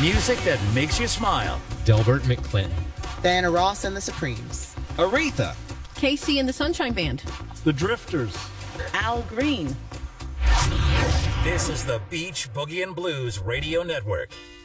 Music that makes you smile. Delbert McClinton. Diana Ross and the Supremes. Aretha. Casey and the Sunshine Band. The Drifters. Al Green. This is the Beach Boogie and Blues Radio Network.